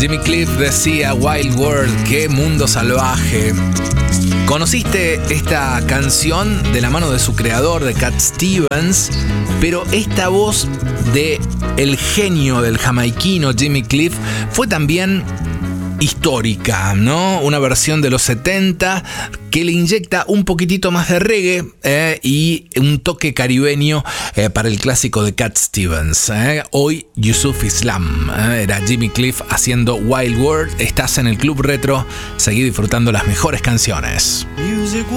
Jimmy Cliff decía Wild World, qué mundo salvaje. Conociste esta canción de la mano de su creador, de Cat Stevens, pero esta voz de el genio del jamaiquino Jimmy Cliff fue también histórica, ¿no? Una versión de los 70 que le inyecta un poquitito más de reggae y un toque caribeño para el clásico de Cat Stevens. Hoy Yusuf Islam, era Jimmy Cliff haciendo Wild World. Estás en el Club Retro, seguí disfrutando las mejores canciones.